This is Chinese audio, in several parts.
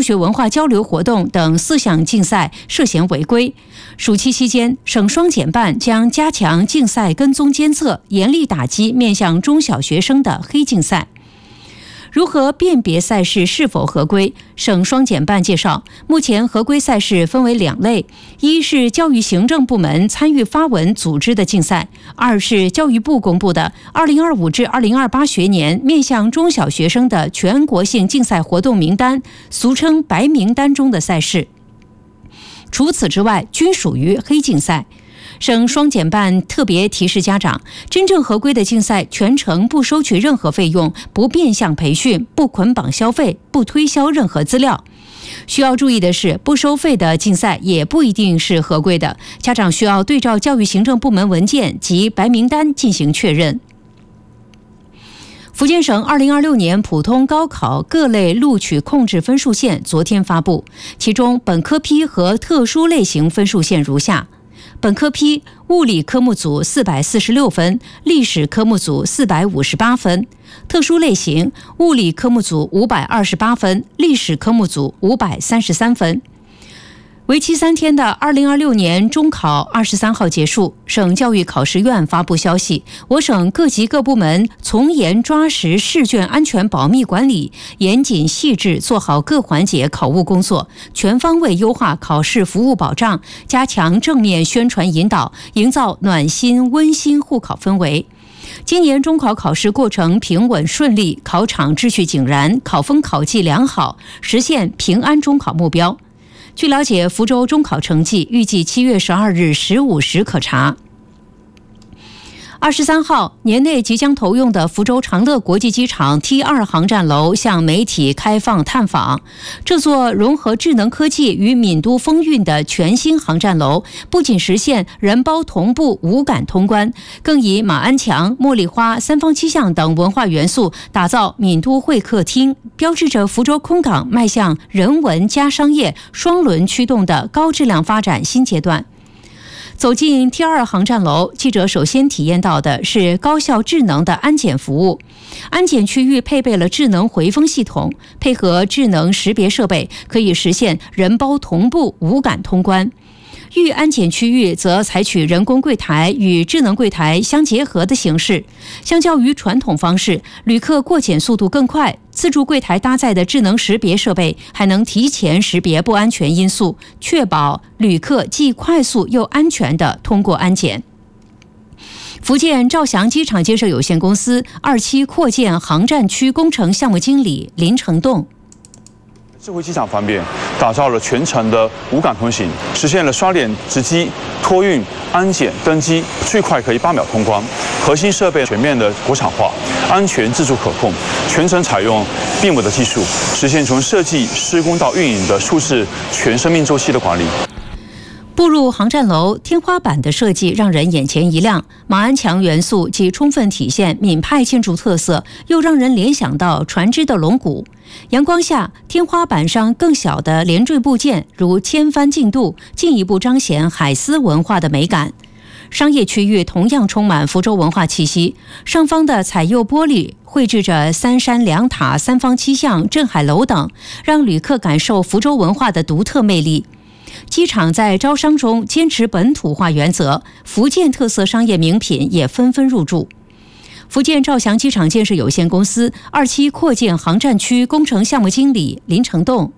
数学文化交流活动等4项竞赛涉嫌违规。暑期期间，省双减办将加强竞赛跟踪监测，严厉打击面向中小学生的黑竞赛。如何辨别赛事是否合规？省双减办介绍，目前合规赛事分为2类：一是教育行政部门参与发文组织的竞赛；二是教育部公布的2025至2028学年面向中小学生的全国性竞赛活动名单，俗称白名单中的赛事。除此之外，均属于黑竞赛。省双减办特别提示家长，真正合规的竞赛全程不收取任何费用，不变相培训，不捆绑消费，不推销任何资料。需要注意的是，不收费的竞赛也不一定是合规的，家长需要对照教育行政部门文件及白名单进行确认。福建省2026年普通高考各类录取控制分数线昨天发布，其中本科批和特殊类型分数线如下：本科批物理科目组446分，历史科目组458分；特殊类型物理科目组528分，历史科目组533分。为期3天的2026年中考23号结束，省教育考试院发布消息，我省各级各部门从严抓实试卷安全保密管理，严谨细致做好各环节考务工作，全方位优化考试服务保障，加强正面宣传引导，营造暖心温馨护考氛围。今年中考考试过程平稳顺利，考场秩序井然，考风考纪良好，实现平安中考目标。据了解，福州中考成绩预计7月12日15时可查。23号，年内即将投用的福州长乐国际机场 T2 航站楼向媒体开放探访。这座融合智能科技与闽都风韵的全新航站楼，不仅实现人包同步无感通关，更以马鞍墙、茉莉花、三坊七巷等文化元素打造闽都会客厅，标志着福州空港迈向人文加商业双轮驱动的高质量发展新阶段。走进 T2 航站楼，记者首先体验到的是高效智能的安检服务。安检区域配备了智能回风系统，配合智能识别设备，可以实现人包同步无感通关。预安检区域则采取人工柜台与智能柜台相结合的形式，相较于传统方式，旅客过检速度更快。自助柜台搭载的智能识别设备还能提前识别不安全因素，确保旅客既快速又安全地通过安检。福建兆祥机场建设有限公司2期扩建航站区工程项目经理林成栋。 智慧机场方面，打造了全程的无感通行，实现了刷脸值机、托运、安检、登机最快可以8秒通关。核心设备全面的国产化，安全自主可控，全程采用BIM的技术，实现从设计、施工到运营的数字全生命周期的管理。 步入航站楼，天花板的设计让人眼前一亮，马鞍墙元素既充分体现闽派建筑特色，又让人联想到船只的龙骨。阳光下，天花板上更小的连缀部件如千帆竞渡，进一步彰显海丝文化的美感。商业区域同样充满福州文化气息，上方的彩釉玻璃绘制着3山2塔、三坊七巷、镇海楼等，让旅客感受福州文化的独特魅力。机场在招商中坚持本土化原则，福建特色商业名品也纷纷入驻。福建兆祥机场建设有限公司2期扩建航站区工程项目经理林成栋。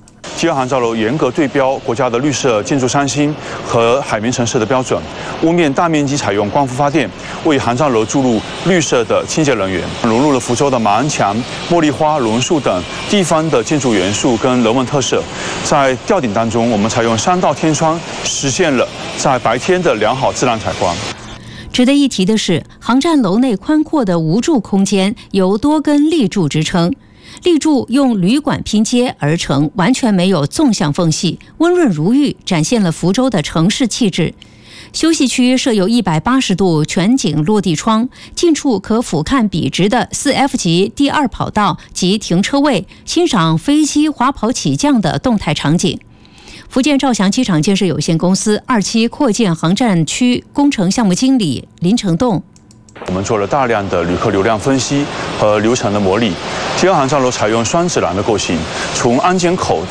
T2航站楼严格对标国家的绿色建筑3星和海绵城市的标准，屋面大面积采用光伏发电，为航站楼注入绿色的清洁能源，融入了福州的马鞍墙、茉莉花、榕树等地方的建筑元素跟人文特色。在吊顶当中，我们采用3道天窗，实现了在白天的良好自然采光。 值得一提的是，航站楼内宽阔的无柱空间由多根立柱支撑，立柱用铝管拼接而成，完全没有纵向缝隙，温润如玉，展现了福州的城市气质。休息区设有180度全景落地窗，近处可俯瞰笔直的4F 级第2跑道及停车位，欣赏飞机滑跑起降的动态场景。福建兆祥机场建设有限公司2期扩建航站区工程项目经理林成栋。 我们做了大量的旅客流量分析和流程的模拟。T2航站楼采用双指廊的构型，从安检口